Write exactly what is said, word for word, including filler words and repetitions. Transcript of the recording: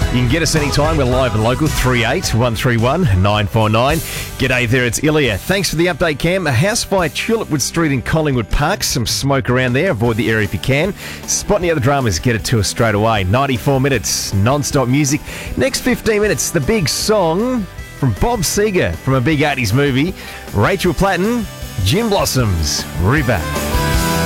You can get us anytime. We're live and local, three eight one three one nine four nine. G'day there, it's Ilya. Thanks for the update, Cam. A house by Tulipwood Street in Collingwood Park. Some smoke around there. Avoid the area if you can. Spot any other dramas, get it to us straight away. ninety-four minutes, non-stop music. Next fifteen minutes, the big song from Bob Seger from a big eighties movie. Rachel Platten, Gin Blossoms, River.